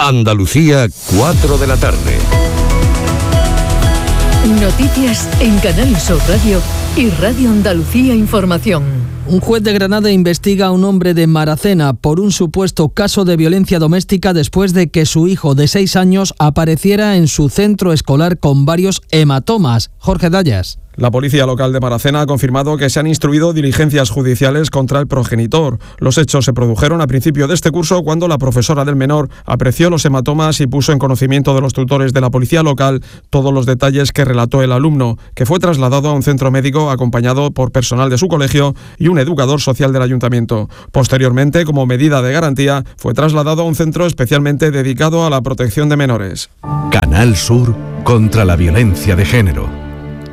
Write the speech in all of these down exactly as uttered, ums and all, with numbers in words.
Andalucía, cuatro de la tarde. Noticias en Canal Sur Radio y Radio Andalucía Información. Un juez de Granada investiga a un hombre de Maracena por un supuesto caso de violencia doméstica después de que su hijo de seis años apareciera en su centro escolar con varios hematomas. Jorge Dallas. La policía local de Maracena ha confirmado que se han instruido diligencias judiciales contra el progenitor. Los hechos se produjeron a principio de este curso cuando la profesora del menor apreció los hematomas y puso en conocimiento de los tutores de la policía local todos los detalles que relató el alumno, que fue trasladado a un centro médico acompañado por personal de su colegio y un educador social del ayuntamiento. Posteriormente, como medida de garantía, fue trasladado a un centro especialmente dedicado a la protección de menores. Canal Sur contra la violencia de género.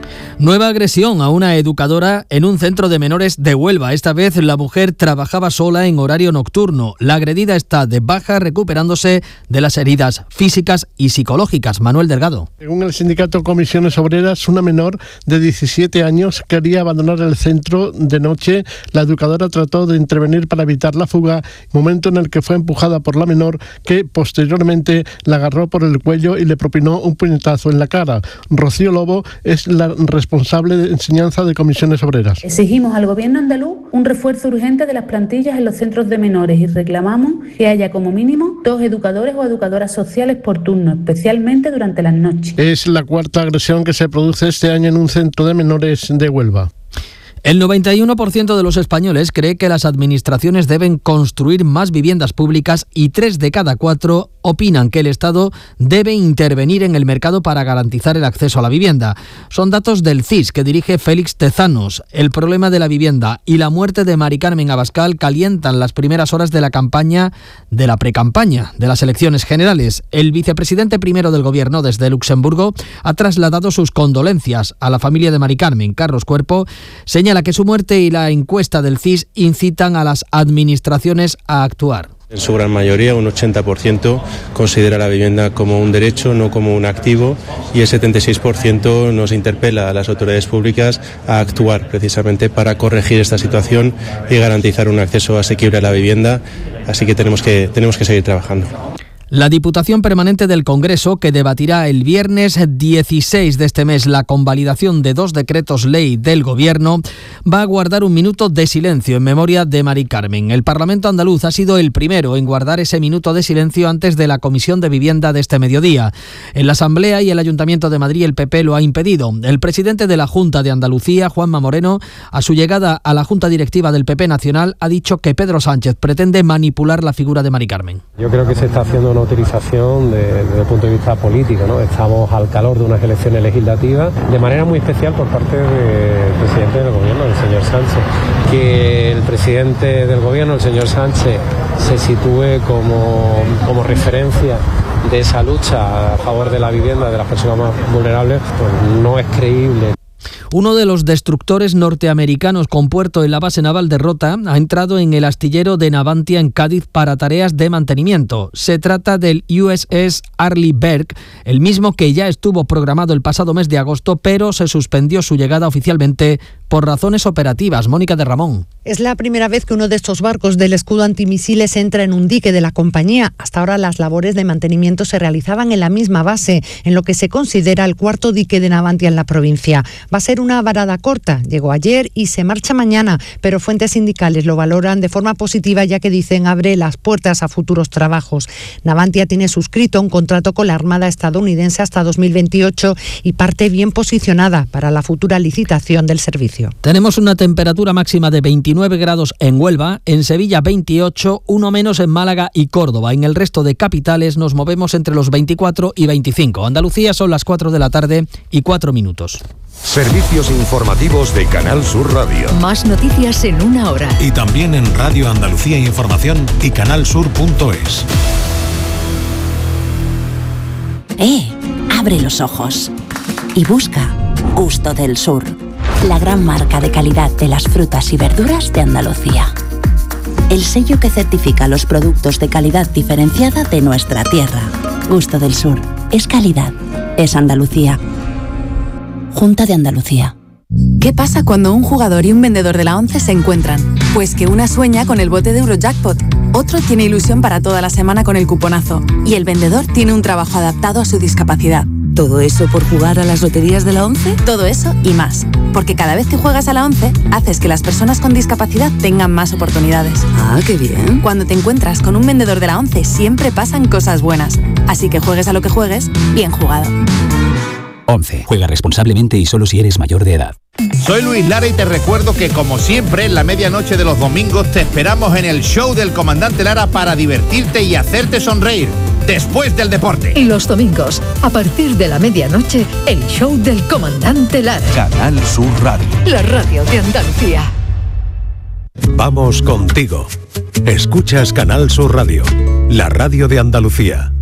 Nueva agresión a una educadora en un centro de menores de Huelva. Esta vez la mujer trabajaba sola en horario nocturno. La agredida está de baja, recuperándose de las heridas físicas y psicológicas. Manuel Delgado. Según el sindicato Comisiones Obreras, una menor de diecisiete años quería abandonar el centro de noche. La educadora trató de intervenir para evitar la fuga, momento en el que fue empujada por la menor, que posteriormente la agarró por el cuello y le propinó un puñetazo en la cara. Rocío Lobo es la responsable responsable de enseñanza de Comisiones Obreras. Exigimos al Gobierno andaluz un refuerzo urgente de las plantillas en los centros de menores y reclamamos que haya como mínimo dos educadores o educadoras sociales por turno, especialmente durante las noches. Es la cuarta agresión que se produce este año en un centro de menores de Huelva. El noventa y uno por ciento de los españoles cree que las administraciones deben construir más viviendas públicas y tres de cada cuatro opinan que el Estado debe intervenir en el mercado para garantizar el acceso a la vivienda. Son datos del C I S que dirige Félix Tezanos. El problema de la vivienda y la muerte de Mari Carmen Abascal calientan las primeras horas de la campaña, de la precampaña de las elecciones generales. El vicepresidente primero del Gobierno desde Luxemburgo ha trasladado sus condolencias a la familia de Mari Carmen. Carlos Cuerpo señala que su muerte y la encuesta del C I S incitan a las administraciones a actuar. En su gran mayoría, un ochenta por ciento considera la vivienda como un derecho, no como un activo, y el setenta y seis por ciento nos interpela a las autoridades públicas a actuar precisamente para corregir esta situación y garantizar un acceso asequible a la vivienda, así que tenemos que, tenemos que seguir trabajando. La Diputación Permanente del Congreso, que debatirá el viernes dieciséis de este mes la convalidación de dos decretos ley del Gobierno, va a guardar un minuto de silencio en memoria de Mari Carmen. El Parlamento andaluz ha sido el primero en guardar ese minuto de silencio antes de la Comisión de Vivienda de este mediodía. En la Asamblea y el Ayuntamiento de Madrid el P P lo ha impedido. El presidente de la Junta de Andalucía, Juanma Moreno, a su llegada a la Junta Directiva del P P Nacional, ha dicho que Pedro Sánchez pretende manipular la figura de Mari Carmen. Yo creo que se está haciendo una utilización de, desde el punto de vista político, ¿no? Estamos al calor de unas elecciones legislativas, de manera muy especial por parte del presidente del Gobierno, el señor Sánchez. Que el presidente del Gobierno, el señor Sánchez, se sitúe como, como referencia de esa lucha a favor de la vivienda de las personas más vulnerables, pues no es creíble. Uno de los destructores norteamericanos con puerto en la base naval de Rota ha entrado en el astillero de Navantia en Cádiz para tareas de mantenimiento. Se trata del U S S Arleigh Burke, el mismo que ya estuvo programado el pasado mes de agosto, pero se suspendió su llegada oficialmente por razones operativas. Mónica de Ramón. Es la primera vez que uno de estos barcos del escudo antimisiles entra en un dique de la compañía. Hasta ahora las labores de mantenimiento se realizaban en la misma base, en lo que se considera el cuarto dique de Navantia en la provincia. Va a ser una varada corta. Llegó ayer y se marcha mañana, pero fuentes sindicales lo valoran de forma positiva, ya que dicen abre las puertas a futuros trabajos. Navantia tiene suscrito un contrato con la Armada estadounidense hasta dos mil veintiocho y parte bien posicionada para la futura licitación del servicio. Tenemos una temperatura máxima de veintinueve grados en Huelva, en Sevilla veintiocho, uno menos en Málaga y Córdoba. En el resto de capitales nos movemos entre los veinticuatro y veinticinco. Andalucía son las cuatro de la tarde y cuatro minutos. Servicios informativos de Canal Sur Radio. Más noticias en una hora. Y también en Radio Andalucía Información y canalsur punto es. ¡Eh! Abre los ojos y busca Gusto del Sur, la gran marca de calidad de las frutas y verduras de Andalucía. El sello que certifica los productos de calidad diferenciada de nuestra tierra. Gusto del Sur. Es calidad. Es Andalucía. Junta de Andalucía. ¿Qué pasa cuando un jugador y un vendedor de la ONCE se encuentran? Pues que una sueña con el bote de Eurojackpot Otro tiene ilusión para toda la semana con el cuponazo. Y el vendedor tiene un trabajo adaptado a su discapacidad. ¿Todo eso por jugar a las loterías de la ONCE? Todo eso y más. Porque cada vez que juegas a la ONCE, haces que las personas con discapacidad tengan más oportunidades. Ah, qué bien. Cuando te encuentras con un vendedor de la ONCE, siempre pasan cosas buenas. Así que juegues a lo que juegues, bien jugado. ONCE. Juega responsablemente y solo si eres mayor de edad. Soy Luis Lara y te recuerdo que, como siempre, en la medianoche de los domingos te esperamos en el show del Comandante Lara para divertirte y hacerte sonreír después del deporte. Y los domingos, a partir de la medianoche, el show del Comandante Lara. Canal Sur Radio. La radio de Andalucía. Vamos contigo. Escuchas Canal Sur Radio, la radio de Andalucía.